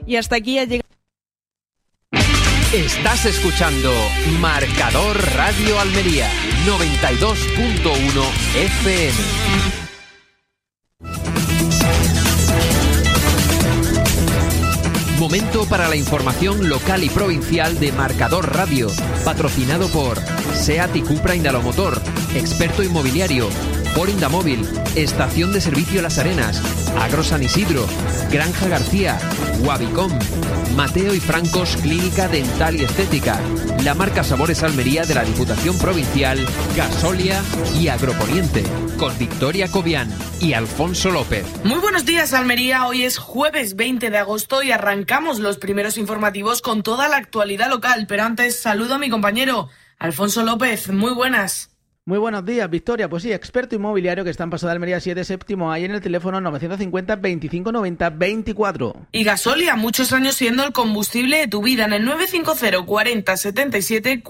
Y hasta aquí ha llegado. Estás escuchando Marcador Radio Almería 92.1 FM. Momento para la información local y provincial de Marcador Radio, patrocinado por SEAT y Cupra Indalomotor, Experto Inmobiliario, Ford Indamóvil, Estación de Servicio Las Arenas, Agro San Isidro, Granja García, Wabicom, Mateo y Francos Clínica Dental y Estética, la marca Sabores Almería de la Diputación Provincial, Gasolia y Agroponiente, con Victoria Cobian y Alfonso López. Muy buenos días, Almería. Hoy es jueves 20 de agosto y arrancamos los primeros informativos con toda la actualidad local. Pero antes saludo a mi compañero Alfonso López. Muy buenas. Muy buenos días, Victoria. Pues sí, Experto Inmobiliario, que está en Paso de Almería 7, séptimo A, y en el teléfono 950 25 90 24. Y Gasolia, muchos años siendo el combustible de tu vida, en el 950 40 77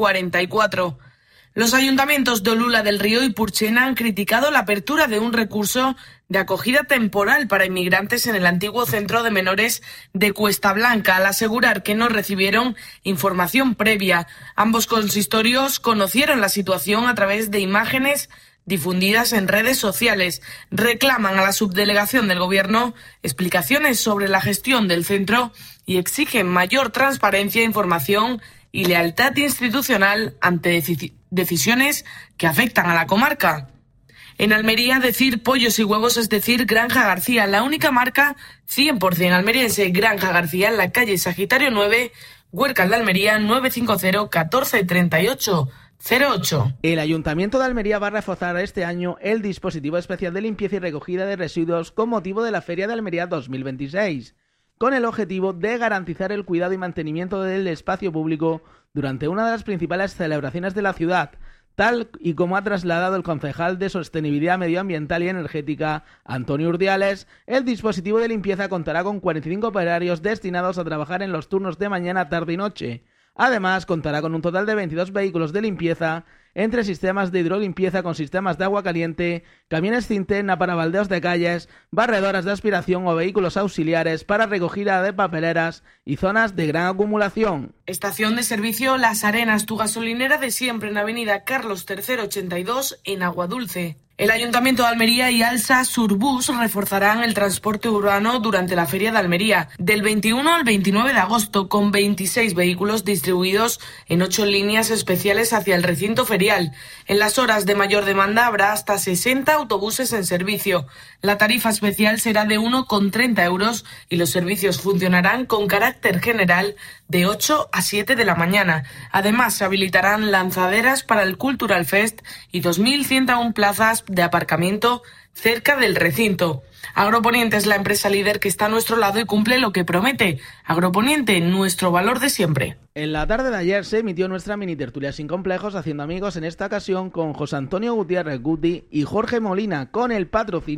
44. Los ayuntamientos de Olula del Río y Purchena han criticado la apertura de un recurso de acogida temporal para inmigrantes en el antiguo centro de menores de Cuesta Blanca, al asegurar que no recibieron información previa. Ambos consistorios conocieron la situación a través de imágenes difundidas en redes sociales. Reclaman a la subdelegación del Gobierno explicaciones sobre la gestión del centro y exigen mayor transparencia, información y lealtad institucional ante decisiones que afectan a la comarca. En Almería, decir pollos y huevos es decir Granja García, la única marca 100% almeriense. Granja García, en la calle Sagitario 9, Huércal de Almería, 950 14 38 08. El Ayuntamiento de Almería va a reforzar este año el dispositivo especial de limpieza y recogida de residuos con motivo de la Feria de Almería 2026, con el objetivo de garantizar el cuidado y mantenimiento del espacio público durante una de las principales celebraciones de la ciudad, tal y como ha trasladado el concejal de Sostenibilidad Medioambiental y Energética, Antonio Urdiales. El dispositivo de limpieza contará con 45 operarios destinados a trabajar en los turnos de mañana, tarde y noche. Además, contará con un total de 22 vehículos de limpieza, entre sistemas de hidrolimpieza con sistemas de agua caliente, camiones cinterna para baldeos de calles, barredoras de aspiración o vehículos auxiliares para recogida de papeleras y zonas de gran acumulación. Estación de servicio Las Arenas, tu gasolinera de siempre, en Avenida Carlos III 82 en Aguadulce. El Ayuntamiento de Almería y Alsa Surbus reforzarán el transporte urbano durante la Feria de Almería, del 21 al 29 de agosto, con 26 vehículos distribuidos en 8 líneas especiales hacia el recinto ferial. En las horas de mayor demanda habrá hasta 60 autobuses en servicio. La tarifa especial será de 1,30 euros y los servicios funcionarán con carácter general de 8 a 7 de la mañana. Además, se habilitarán lanzaderas para el Cultural Fest y 2.101 plazas de aparcamiento cerca del recinto. Agroponiente es la empresa líder que está a nuestro lado y cumple lo que promete. Agroponiente, nuestro valor de siempre. En la tarde de ayer se emitió nuestra mini tertulia sin complejos, haciendo amigos en esta ocasión con José Antonio Gutiérrez Guti y Jorge Molina, con el patrocinio